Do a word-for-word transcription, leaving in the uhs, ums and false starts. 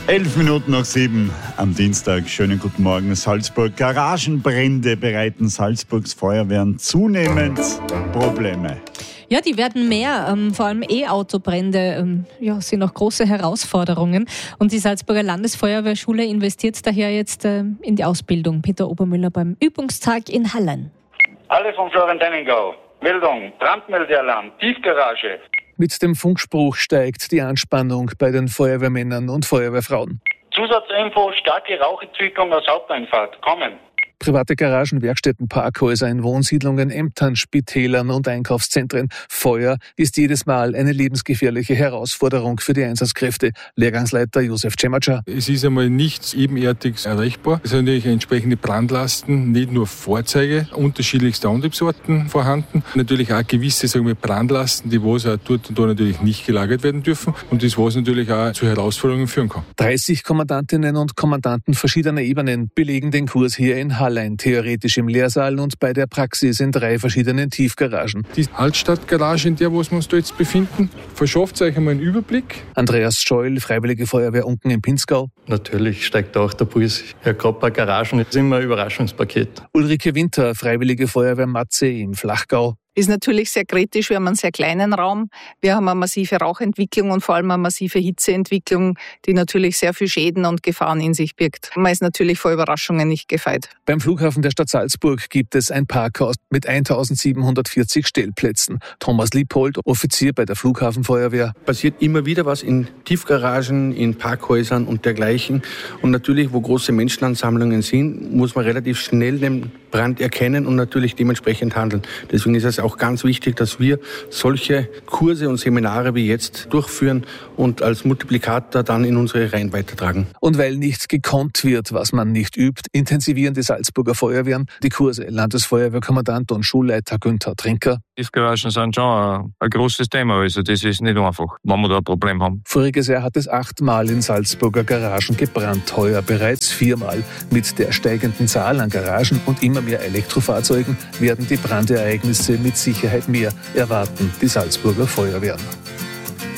Elf Minuten nach sieben am Dienstag. Schönen guten Morgen, Salzburg. Garagenbrände bereiten Salzburgs Feuerwehren zunehmend Probleme. Ja, die werden mehr, ähm, vor allem E-Autobrände ähm, ja, sind auch große Herausforderungen. Und die Salzburger Landesfeuerwehrschule investiert daher jetzt äh, in die Ausbildung. Peter Obermüller beim Übungstag in Hallen. Alle von Florenteinengau. Meldung, Brandmeldealarm, Tiefgarage. Mit dem Funkspruch steigt die Anspannung bei den Feuerwehrmännern und Feuerwehrfrauen. Zusatzinfo, starke Rauchentwicklung aus Haupteinfahrt. Kommen. Private Garagen, Werkstätten, Parkhäuser in Wohnsiedlungen, Ämtern, Spitälern und Einkaufszentren. Feuer ist jedes Mal eine lebensgefährliche Herausforderung für die Einsatzkräfte. Lehrgangsleiter Josef Cemacha. Es ist einmal nichts ebenerdiges erreichbar. Es sind natürlich entsprechende Brandlasten, nicht nur Fahrzeuge, unterschiedlichster Antriebssorten vorhanden. Natürlich auch gewisse, sagen wir, Brandlasten, die was auch dort und da natürlich nicht gelagert werden dürfen. Und das, was natürlich auch zu Herausforderungen führen kann. dreißig Kommandantinnen und Kommandanten verschiedener Ebenen belegen den Kurs hier in Hallen. Theoretisch im Lehrsaal und bei der Praxis in drei verschiedenen Tiefgaragen. Die Altstadtgarage, in der wo wir uns da jetzt befinden, verschafft euch einmal einen Überblick. Andreas Scheul, Freiwillige Feuerwehr Unken im Pinzgau. Natürlich steigt auch der Puls. Ja, gerade bei Garagen ist immer ein Überraschungspaket. Ulrike Winter, Freiwillige Feuerwehr Matze im Flachgau. Ist natürlich sehr kritisch, wir haben einen sehr kleinen Raum. Wir haben eine massive Rauchentwicklung und vor allem eine massive Hitzeentwicklung, die natürlich sehr viel Schäden und Gefahren in sich birgt. Man ist natürlich vor Überraschungen nicht gefeit. Beim Flughafen der Stadt Salzburg gibt es ein Parkhaus mit eintausendsiebenhundertvierzig Stellplätzen. Thomas Liebhold, Offizier bei der Flughafenfeuerwehr. Passiert immer wieder was in Tiefgaragen, in Parkhäusern und dergleichen. Und natürlich, wo große Menschenansammlungen sind, muss man relativ schnell den Brand erkennen und natürlich dementsprechend handeln. Deswegen ist es auch ganz wichtig, dass wir solche Kurse und Seminare wie jetzt durchführen und als Multiplikator dann in unsere Reihen weitertragen. Und weil nicht gekonnt wird, was man nicht übt, intensivieren die Salzburger Feuerwehren die Kurse. Landesfeuerwehrkommandant und Schulleiter Günther Trinker. Tiefgaragen sind schon ein, ein großes Thema, also das ist nicht einfach, wenn wir da ein Problem haben. Voriges Jahr hat es achtmal in Salzburger Garagen gebrannt, heuer bereits viermal. Mit der steigenden Zahl an Garagen und immer mehr Elektrofahrzeugen werden die Brandereignisse mit Sicherheit mehr erwarten die Salzburger Feuerwehren.